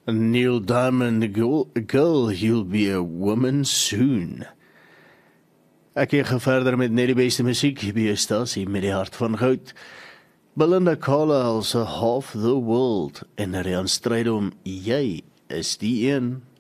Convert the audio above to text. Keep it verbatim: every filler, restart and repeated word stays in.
Neil Diamond, girl, girl, you'll be a woman soon. Ek gaan verder met net die beste musiek by 'n stasie met die hart van goud. Belinda Carlisle se Half the World en Rian Strydom, jy is die een.